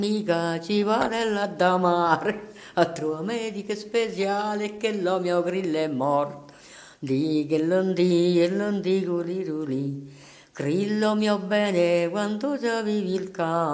Mica ci vuole da mare, a trovare medico speciale che lo mio grillo è morto. Di che non di e non di culi, grillo mio bene, quando già vivi il campo.